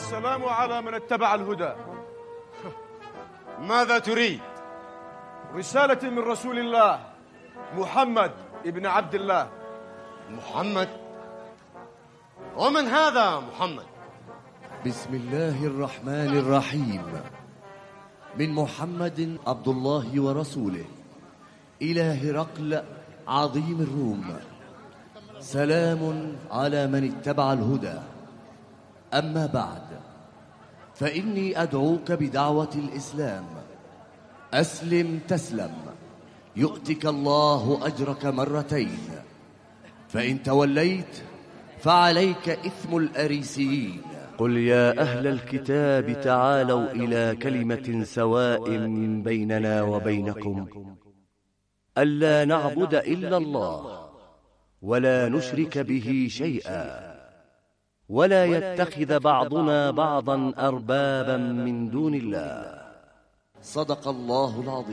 والسلام على من اتبع الهدى. ماذا تريد؟ رسالة من رسول الله محمد ابن عبد الله. محمد؟ ومن هذا محمد؟ بسم الله الرحمن الرحيم. من محمد عبد الله ورسوله إلى هرقل عظيم الروم، سلام على من اتبع الهدى. أما بعد، فإني أدعوك بدعوة الإسلام. أسلم تسلم، يؤتك الله أجرك مرتين، فإن توليت فعليك إثم الأريسيين. قل يا أهل الكتاب تعالوا إلى كلمة سواء بيننا وبينكم ألا نعبد إلا الله ولا نشرك به شيئا ولا يتخذ بعضنا بعضا أربابا من دون الله. صدق الله العظيم.